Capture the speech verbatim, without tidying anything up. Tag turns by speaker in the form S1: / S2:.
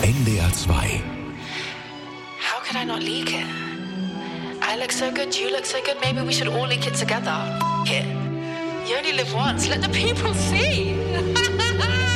S1: N D R zwei.
S2: How could I not leak it? I look so good, you look so good, maybe we should all leak it together. Here. You only live once, let the people see.